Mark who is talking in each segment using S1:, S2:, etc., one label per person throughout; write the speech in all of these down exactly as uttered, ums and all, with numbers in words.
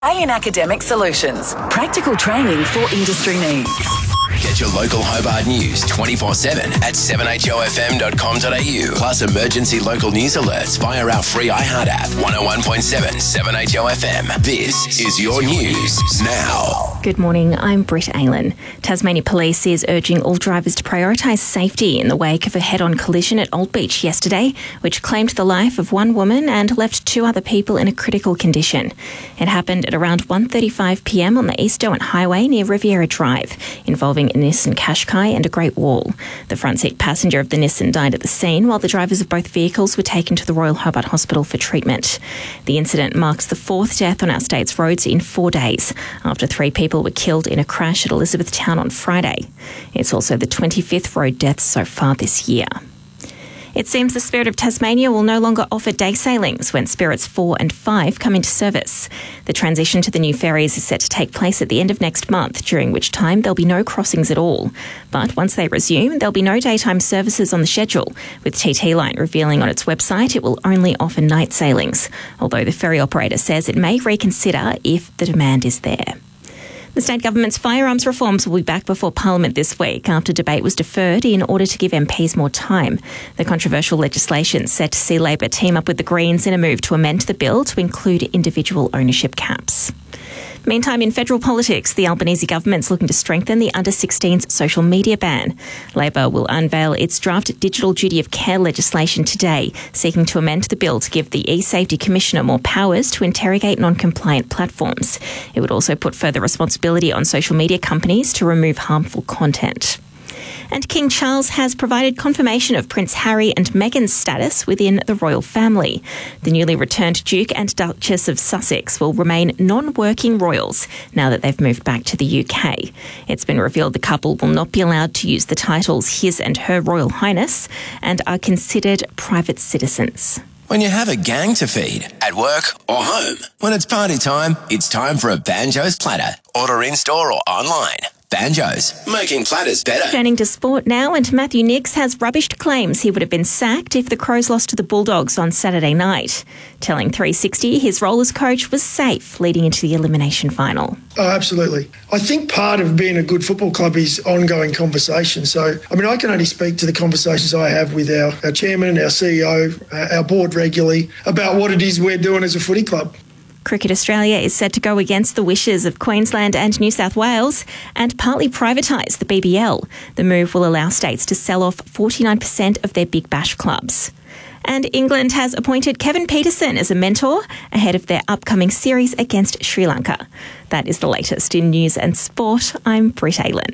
S1: Alien Academic Solutions. Practical training for industry needs.
S2: Get your local Hobart news twenty-four seven at seven h o f m dot com dot a u. Plus emergency local news alerts via our free iHeart app. one oh one point seven, seven H O F M. This is your news now.
S3: Good morning, I'm Britt Aylan. Tasmania Police is urging all drivers to prioritise safety in the wake of a head-on collision at Old Beach yesterday, which claimed the life of one woman and left two other people in a critical condition. It happened at around one thirty-five p m on the East Derwent Highway near Riviera Drive, involving a Nissan Qashqai and a Great Wall. The front seat passenger of the Nissan died at the scene, while the drivers of both vehicles were taken to the Royal Hobart Hospital for treatment. The incident marks the fourth death on our state's roads in four days, after three people were killed in a crash at Elizabethtown on Friday. It's also the twenty-fifth road death so far this year. It seems the Spirit of Tasmania will no longer offer day sailings when Spirits four and five come into service. The transition to the new ferries is set to take place at the end of next month, during which time there'll be no crossings at all. But once they resume, there'll be no daytime services on the schedule, with T T Line revealing on its website it will only offer night sailings, although the ferry operator says it may reconsider if the demand is there. The state government's firearms reforms will be back before Parliament this week after debate was deferred in order to give M Ps more time. The controversial legislation is set to see Labor team up with the Greens in a move to amend the bill to include individual ownership caps. Meantime, in federal politics, the Albanese government's looking to strengthen the under sixteens social media ban. Labor will unveil its draft digital duty of care legislation today, seeking to amend the bill to give the e-safety commissioner more powers to interrogate non-compliant platforms. It would also put further responsibility on social media companies to remove harmful content. And King Charles has provided confirmation of Prince Harry and Meghan's status within the royal family. The newly returned Duke and Duchess of Sussex will remain non-working royals now that they've moved back to the U K. It's been revealed the couple will not be allowed to use the titles His and Her Royal Highness and are considered private citizens.
S2: When you have a gang to feed, at work or home, when it's party time, it's time for a Banjo's platter. Order in-store or online. Banjo's, making platters better.
S3: Turning to sport now, and Matthew Nicks has rubbished claims he would have been sacked if the Crows lost to the Bulldogs on Saturday night. Telling three sixty his role as coach was safe leading into the elimination final.
S4: Oh, absolutely. I think part of being a good football club is ongoing conversation. So, I mean, I can only speak to the conversations I have with our, our chairman, our C E O, uh, our board regularly about what it is we're doing as a footy club.
S3: Cricket Australia is set to go against the wishes of Queensland and New South Wales and partly privatise the B B L. The move will allow states to sell off forty-nine percent of their Big Bash clubs. And England has appointed Kevin Peterson as a mentor ahead of their upcoming series against Sri Lanka. That is the latest in news and sport. I'm Britt Aylan.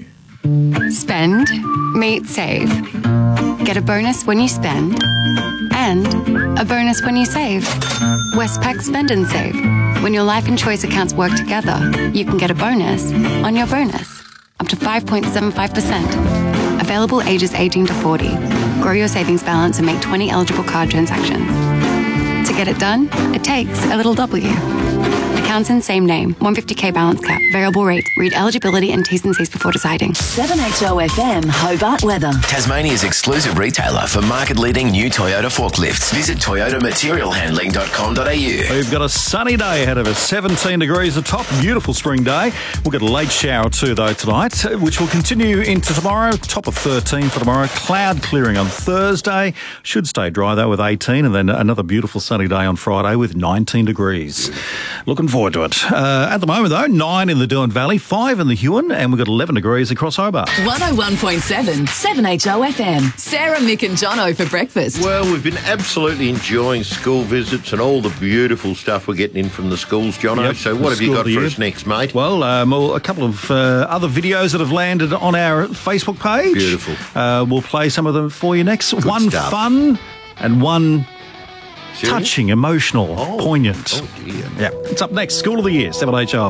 S5: Spend, meet, save. Get a bonus when you spend and a bonus when you save. Westpac Spend and Save. When your life and choice accounts work together, you can get a bonus on your bonus, up to five point seven five percent. Available ages eighteen to forty. Grow your savings balance and make twenty eligible card transactions. To get it done, it takes a little W. Accounts in same name. one hundred fifty k balance cap. Variable rate. Read eligibility and T's and C's before deciding.
S1: seven H O F M Hobart weather.
S2: Tasmania's exclusive retailer for market-leading new Toyota forklifts. Visit toyota material handling dot com dot a u.
S6: We've got a sunny day ahead of us. seventeen degrees a top. Beautiful spring day. We'll get a late shower too, though, tonight, which will continue into tomorrow. Top of thirteen for tomorrow. Cloud clearing on Thursday. Should stay dry, though, with eighteen. And then another beautiful sunny day on Friday with nineteen degrees. Looking forward to it. Uh, at the moment, though, nine in the Derwent Valley, five in the Huon, and we've got eleven degrees across Hobart.
S1: one oh one point seven, seven H O F M. Sarah, Mick and Jono for breakfast.
S7: Well, we've been absolutely enjoying school visits and all the beautiful stuff we're getting in from the schools, Jono.
S6: Yep,
S7: so what have you got for
S6: year.
S7: us next, mate?
S6: Well, um, a couple of uh, other videos that have landed on our Facebook page.
S7: Beautiful.
S6: Uh, we'll play some of them for you next.
S7: Good
S6: one
S7: stuff.
S6: fun and one
S7: Serious?
S6: touching, emotional,
S7: Oh.
S6: poignant.
S7: Oh, dear.
S6: Yeah, it's up next. School of the Year, seven H R.